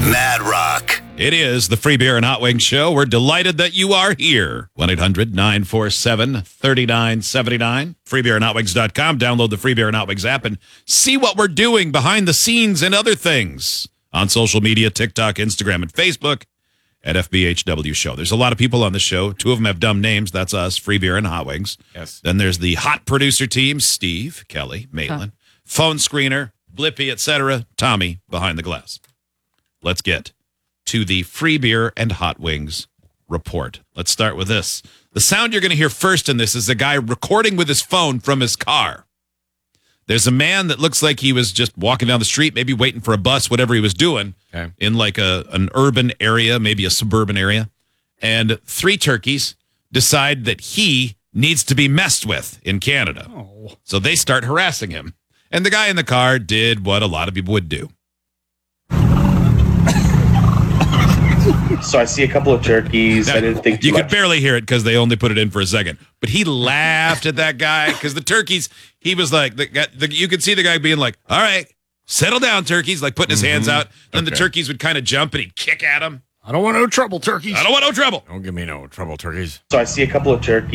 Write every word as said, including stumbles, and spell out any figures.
Mad Rock. It is the Free Beer and Hot Wings Show. We're delighted that you are here. one eight hundred nine four seven three nine seven nine. free beer and hot wings dot com. Download the Free Beer and Hot Wings app and see what we're doing behind the scenes and other things on social media, TikTok, Instagram, and Facebook at F B H W Show. There's a lot of people on the show. Two of them have dumb names. That's us, Free Beer and Hot Wings. Yes. Then there's the hot producer team, Steve, Kelly, Maitland, huh. phone screener, Blippy, et cetera, Tommy behind the glass. Let's get to the Free Beer and Hot Wings report. Let's start with this. The sound you're going to hear first in this is a guy recording with his phone from his car. There's a man that looks like he was just walking down the street, maybe waiting for a bus, whatever he was doing, okay. in like a an urban area, maybe a suburban area. And three turkeys decide that he needs to be messed with in Canada. Oh. So they start harassing him. And the guy in the car did what a lot of people would do. So I see a couple of turkeys. Now, I didn't think too you much. could barely hear it because they only put it in for a second. But he laughed at that guy because the turkeys. He was like, the, the, you could see the guy being like, "All right, settle down, turkeys." Like putting his mm-hmm. hands out. Then okay. the turkeys would kind of jump and he'd kick at him. I don't want no trouble, turkeys. I don't want no trouble. Don't give me no trouble, turkeys. So I see a couple of turkeys.